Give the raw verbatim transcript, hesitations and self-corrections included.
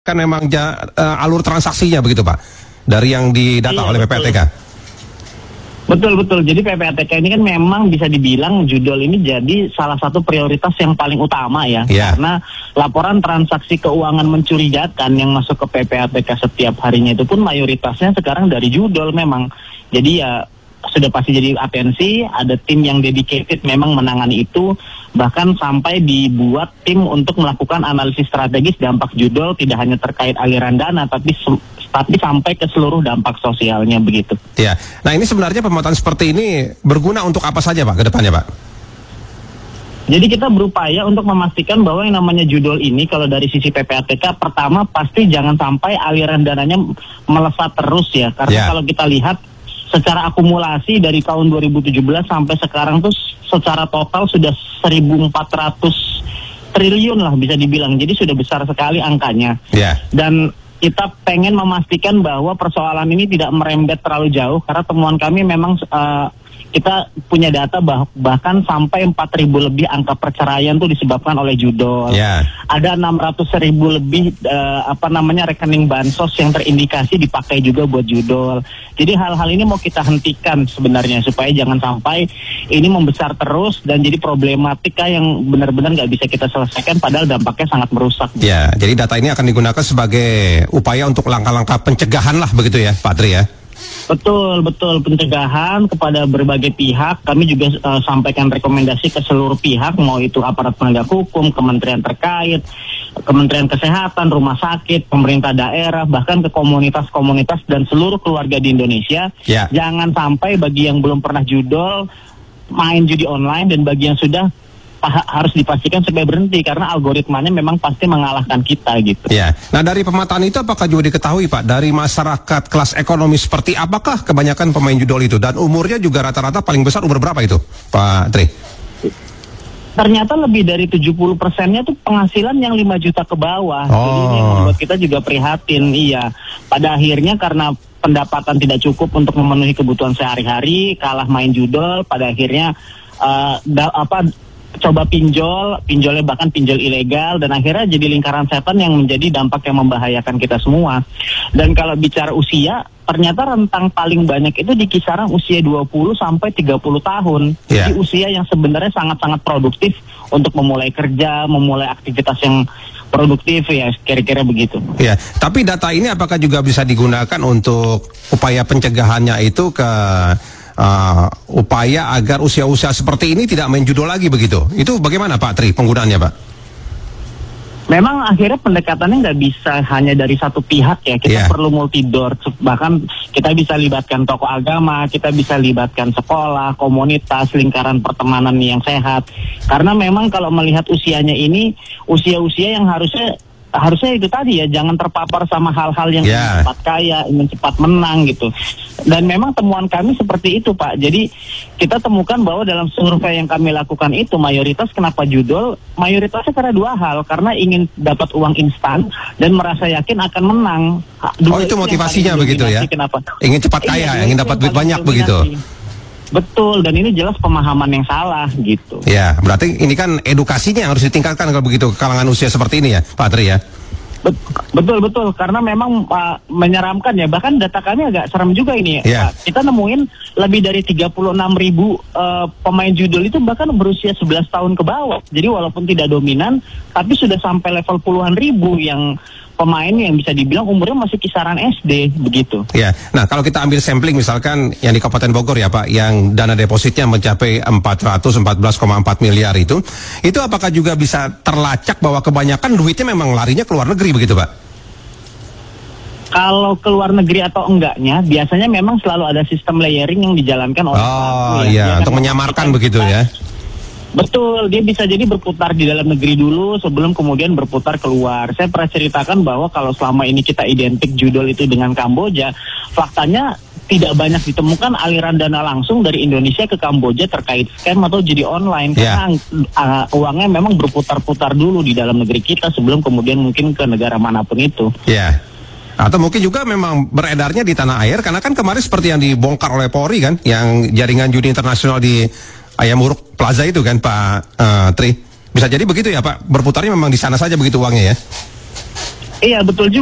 kan memang ja, uh, alur transaksinya begitu Pak, dari yang didata iya, oleh P P A T K. Betul betul. Jadi P P A T K ini kan memang bisa dibilang judol ini jadi salah satu prioritas yang paling utama ya, yeah. karena laporan transaksi keuangan mencurigakan yang masuk ke P P A T K setiap harinya itu pun mayoritasnya sekarang dari judol memang. Jadi ya sudah pasti jadi atensi, ada tim yang dedicated memang menangani itu, bahkan sampai dibuat tim untuk melakukan analisis strategis dampak judol tidak hanya terkait aliran dana, tapi tapi sampai ke seluruh dampak sosialnya begitu. Ya, nah ini sebenarnya pemotongan seperti ini berguna untuk apa saja Pak ke depannya Pak? Jadi kita berupaya untuk memastikan bahwa yang namanya judol ini kalau dari sisi P P A T K pertama pasti jangan sampai aliran dananya melesat terus ya, karena yeah. kalau kita lihat secara akumulasi dari tahun dua ribu tujuh belas sampai sekarang tuh secara total sudah seribu empat ratus triliun lah bisa dibilang. Jadi sudah besar sekali angkanya. Yeah. Dan kita pengen memastikan bahwa persoalan ini tidak merembet terlalu jauh, karena temuan kami memang uh, kita punya data bah bahkan sampai empat ribu lebih angka perceraian tuh disebabkan oleh judol. Yeah. Ada enam ratus ribu lebih uh, apa namanya rekening bansos yang terindikasi dipakai juga buat judol. Jadi hal-hal ini mau kita hentikan sebenarnya supaya jangan sampai ini membesar terus dan jadi problematika yang benar-benar nggak bisa kita selesaikan padahal dampaknya sangat merusak. Ya, yeah, jadi data ini akan digunakan sebagai upaya untuk langkah-langkah pencegahan lah begitu ya Pak Tri ya? Betul, betul. Pencegahan kepada berbagai pihak. Kami juga uh, sampaikan rekomendasi ke seluruh pihak, mau itu aparat penegak hukum, kementerian terkait, Kementerian Kesehatan, rumah sakit, pemerintah daerah, bahkan ke komunitas-komunitas dan seluruh keluarga di Indonesia. Yeah. Jangan sampai bagi yang belum pernah judol, main judi online, dan bagi yang sudah harus dipastikan supaya berhenti karena algoritmanya memang pasti mengalahkan kita gitu. Ya. Nah dari pemetaan itu apakah juga diketahui Pak dari masyarakat kelas ekonomi seperti apakah kebanyakan pemain judol itu dan umurnya juga rata-rata paling besar umur berapa itu Pak Tri? Ternyata lebih dari tujuh puluh persennya tuh penghasilan yang lima juta ke bawah. Oh. Jadi ini yang membuat kita juga prihatin. Iya. Pada akhirnya karena pendapatan tidak cukup untuk memenuhi kebutuhan sehari-hari, kalah main judol, pada akhirnya uh, da, apa coba pinjol, pinjolnya bahkan pinjol ilegal, dan akhirnya jadi lingkaran setan yang menjadi dampak yang membahayakan kita semua. Dan kalau bicara usia, ternyata rentang paling banyak itu di kisaran usia dua puluh sampai tiga puluh tahun. Yeah. Jadi usia yang sebenarnya sangat-sangat produktif untuk memulai kerja, memulai aktivitas yang produktif ya, kira-kira begitu. Ya, tapi data ini apakah juga bisa digunakan untuk upaya pencegahannya itu ke Uh, upaya agar usia-usia seperti ini tidak main judol lagi begitu? Itu bagaimana Pak Tri penggunaannya Pak? Memang akhirnya pendekatannya nggak bisa hanya dari satu pihak ya, kita yeah. perlu multidor, bahkan kita bisa libatkan tokoh agama, kita bisa libatkan sekolah, komunitas, lingkaran pertemanan yang sehat. Karena memang kalau melihat usianya ini, usia-usia yang harusnya harusnya itu tadi ya, jangan terpapar sama hal-hal yang yeah. ingin cepat kaya, ingin cepat menang gitu. Dan memang temuan kami seperti itu Pak. Jadi kita temukan bahwa dalam survei yang kami lakukan itu mayoritas kenapa judol, mayoritasnya karena dua hal, karena ingin dapat uang instan dan merasa yakin akan menang. Dua oh itu motivasinya begitu ya? Kenapa? Ingin cepat kaya, iya, ingin dapat duit banyak begitu. Betul, dan ini jelas pemahaman yang salah gitu. Ya, berarti ini kan edukasinya yang harus ditingkatkan kalau begitu kalangan usia seperti ini ya, Pak Tri ya? Betul, betul, karena memang uh, menyeramkan ya, bahkan data kami agak serem juga ini ya. Pak. Kita nemuin lebih dari tiga puluh enam ribu uh, pemain judol itu bahkan berusia sebelas tahun ke bawah. Jadi walaupun tidak dominan, tapi sudah sampai level puluhan ribu yang pemain yang bisa dibilang umurnya masih kisaran S D begitu. Ya, nah kalau kita ambil sampling misalkan yang di Kabupaten Bogor ya Pak, yang dana depositnya mencapai empat ratus empat belas koma empat miliar itu, itu apakah juga bisa terlacak bahwa kebanyakan duitnya memang larinya ke luar negeri begitu Pak? Kalau ke luar negeri atau enggaknya, biasanya memang selalu ada sistem layering yang dijalankan oleh Oh iya, ya, untuk menyamarkan begitu ya. Betul, dia bisa jadi berputar di dalam negeri dulu sebelum kemudian berputar keluar. Saya pernah ceritakan bahwa kalau selama ini kita identik judol itu dengan Kamboja, faktanya tidak banyak ditemukan aliran dana langsung dari Indonesia ke Kamboja terkait scam atau judi online. Karena yeah. uh, uangnya memang berputar-putar dulu di dalam negeri kita sebelum kemudian mungkin ke negara manapun itu. Iya. Yeah. Atau mungkin juga memang beredarnya di tanah air, karena kan kemarin seperti yang dibongkar oleh Polri kan, yang jaringan judi internasional di Ayam Uruk Plaza itu kan Pak uh, Tri. Bisa jadi begitu ya Pak, berputarnya memang di sana saja begitu uangnya ya? Iya betul juga.